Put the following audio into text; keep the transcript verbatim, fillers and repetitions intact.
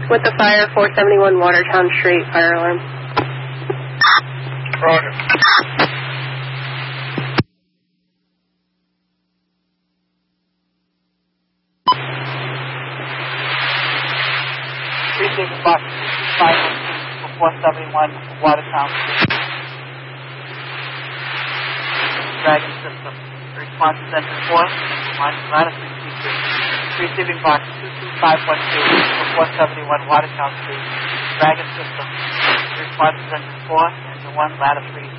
with the fire, four seventy-one Watertown Street, fire alarm. Roger. Receiving box five one two for four seventy-one Watertown Street. Dragon system. Response is engine four, ladder three two three. Receiving box two two five one two for four seventy-one Watertown Street. Dragon system. Response is engine four, engine one, ladder three